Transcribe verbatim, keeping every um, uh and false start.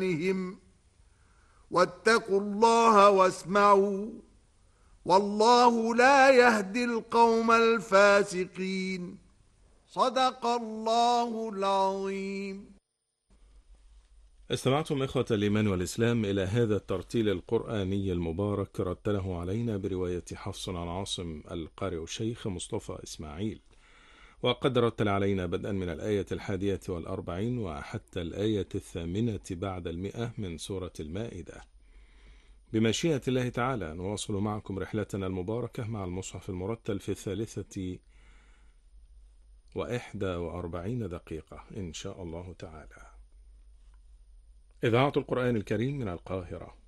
واتقوا الله واسمعوا والله لا يهدي القوم الفاسقين. صدق الله العظيم. استمعتم إخوة الإيمان والإسلام إلى هذا الترتيل القرآني المبارك رتله علينا برواية حفص عن عاصم القارئ الشيخ مصطفى إسماعيل، وقد رتل علينا بدءا من الآية الحادية والأربعين وحتى الآية الثامنة بعد المئة من سورة المائدة. بمشيئة الله تعالى نواصل معكم رحلتنا المباركة مع المصحف المرتل في الثالثة وإحدى وأربعين دقيقة إن شاء الله تعالى. إذاعة القرآن الكريم من القاهرة.